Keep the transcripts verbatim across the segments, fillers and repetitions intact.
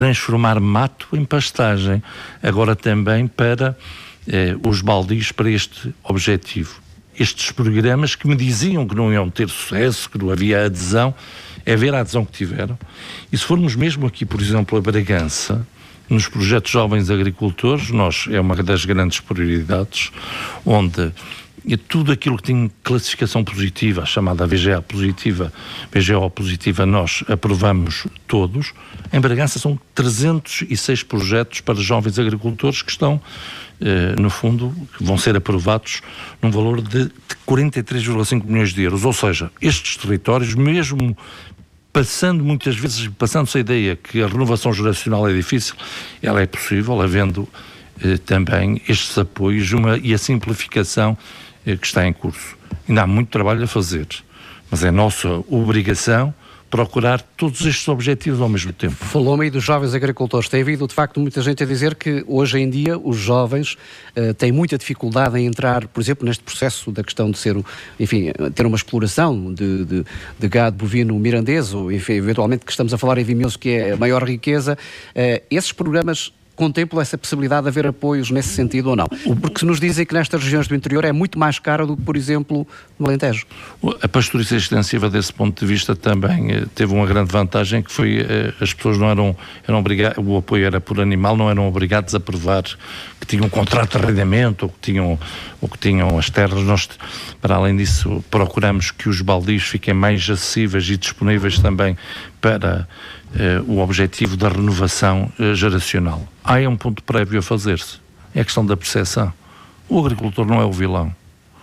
transformar mato em pastagem, agora também para eh, os baldios para este objetivo. Estes programas que me diziam que não iam ter sucesso, que não havia adesão, é ver a adesão que tiveram. E se formos mesmo aqui, por exemplo, a Bragança, nos projetos Jovens Agricultores, nós, é uma das grandes prioridades, onde tudo aquilo que tem classificação positiva, a chamada V G A positiva, V G O positiva, nós aprovamos todos. Em Bragança são trezentos e seis projetos para jovens agricultores que estão, eh, no fundo, que vão ser aprovados num valor de quarenta e três vírgula cinco milhões de euros. Ou seja, estes territórios, mesmo passando muitas vezes, passando-se a ideia que a renovação geracional é difícil, ela é possível, havendo eh, também estes apoios uma, e a simplificação eh, que está em curso. Ainda há muito trabalho a fazer, mas é nossa obrigação procurar todos estes objetivos ao mesmo tempo. Falou-me aí dos jovens agricultores. Tem havido, de facto, muita gente a dizer que hoje em dia os jovens uh, têm muita dificuldade em entrar, por exemplo, neste processo da questão de ser, enfim, ter uma exploração de, de, de gado bovino mirandês, ou enfim, eventualmente que estamos a falar em Vimioso, que é a maior riqueza. Uh, esses programas contemplam essa possibilidade de haver apoios nesse sentido ou não? Porque se nos dizem que nestas regiões do interior é muito mais caro do que, por exemplo, no Alentejo. A pastouriça extensiva, desse ponto de vista, também eh, teve uma grande vantagem, que foi eh, as pessoas não eram, eram obrigadas, o apoio era por animal, não eram obrigados a provar que tinham um contrato de arrendamento ou que tinham, ou que tinham as terras. Nós, para além disso, procuramos que os baldios fiquem mais acessíveis e disponíveis também para Uh, o objetivo da renovação uh, geracional. Há um ponto prévio a fazer-se, é a questão da percepção. O agricultor não é o vilão,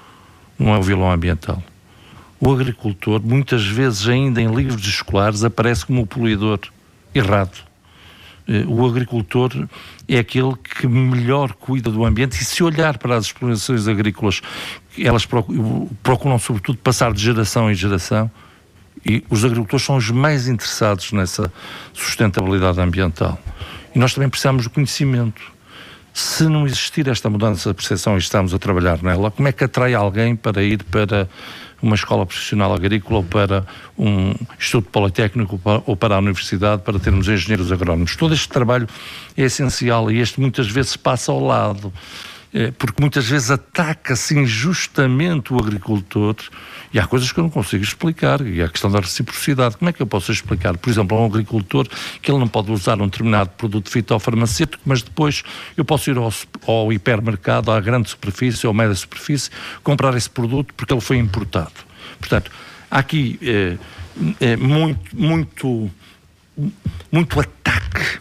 não é o vilão ambiental. O agricultor, muitas vezes ainda em livros escolares, aparece como o poluidor errado. Uh, o agricultor é aquele que melhor cuida do ambiente, e se olhar para as explorações agrícolas, elas procuram, procuram sobretudo passar de geração em geração, e os agricultores são os mais interessados nessa sustentabilidade ambiental. E nós também precisamos do conhecimento. Se não existir esta mudança de percepção e estamos a trabalhar nela, como é que atrai alguém para ir para uma escola profissional agrícola ou para um instituto politécnico ou para a universidade para termos engenheiros agrónomos? Todo este trabalho é essencial e este muitas vezes passa ao lado, porque muitas vezes ataca-se injustamente o agricultor. E há coisas que eu não consigo explicar, e a questão da reciprocidade. Como é que eu posso explicar, por exemplo, a um agricultor que ele não pode usar um determinado produto fitofarmacêutico, mas depois eu posso ir ao, ao hipermercado, à grande superfície ou média superfície, comprar esse produto porque ele foi importado. Portanto, há aqui é, é, muito, muito, muito ataque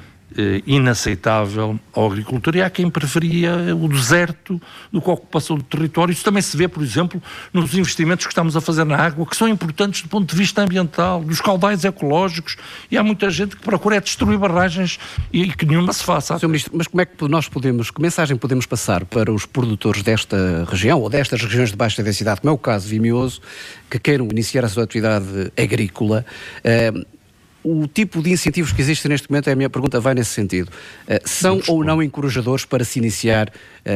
Eh, inaceitável ao agricultor, e há quem preferia o deserto do que a ocupação do território. Isso também se vê, por exemplo, nos investimentos que estamos a fazer na água, que são importantes do ponto de vista ambiental, dos caudais ecológicos, e há muita gente que procura é destruir barragens e, e que nenhuma se faça. senhor Ministro, mas como é que nós podemos, que mensagem podemos passar para os produtores desta região, ou destas regiões de baixa densidade, como é o caso de Vimioso, que queiram iniciar a sua atividade agrícola? Uh, O tipo de incentivos que existem neste momento, é a minha pergunta, vai nesse sentido. Uh, são ou não encorajadores para se iniciar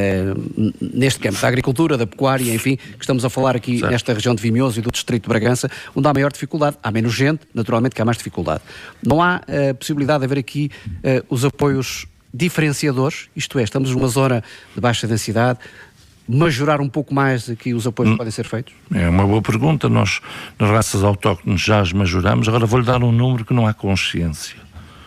uh, neste campo da agricultura, da pecuária, enfim, que estamos a falar aqui certo. Nesta região de Vimioso e do distrito de Bragança, onde há maior dificuldade, há menos gente, naturalmente que há mais dificuldade. Não há uh, possibilidade de haver aqui uh, os apoios diferenciadores, isto é, estamos numa zona de baixa densidade, majorar um pouco mais aqui os apoios que podem ser feitos? É uma boa pergunta. Nós, nas raças autóctones, já as majoramos. Agora vou-lhe dar um número que não há consciência.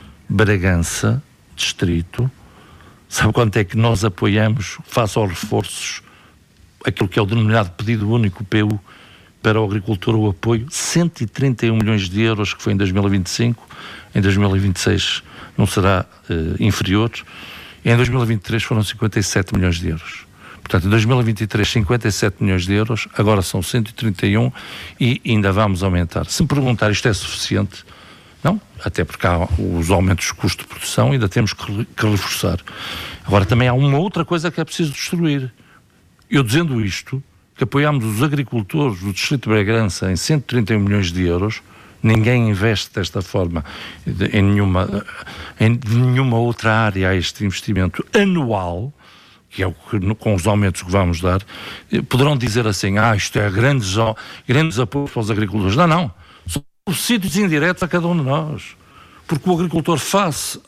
Bragança, distrito, sabe quanto é que nós apoiamos, face aos reforços, aquilo que é o denominado pedido único, P U, para o agricultor, o apoio? cento e trinta e um milhões de euros, que foi em dois mil e vinte e cinco. Em dois mil e vinte e seis não será uh, inferior. Em dois mil e vinte e três foram cinquenta e sete milhões de euros. Portanto, em dois mil e vinte e três, cinquenta e sete milhões de euros, agora são cento e trinta e um e ainda vamos aumentar. Se me perguntar, isto é suficiente? Não, até porque há os aumentos de custo de produção, ainda temos que, que reforçar. Agora, também há uma outra coisa que é preciso destruir. Eu dizendo isto, que apoiamos os agricultores do distrito de Bragança em cento e trinta e um milhões de euros, ninguém investe desta forma em nenhuma, em nenhuma outra área a este investimento anual, que é o que, com os aumentos que vamos dar, poderão dizer assim, ah, isto é grandes, grandes apoios para os agricultores. Não, não. São subsídios indiretos a cada um de nós. Porque o agricultor, face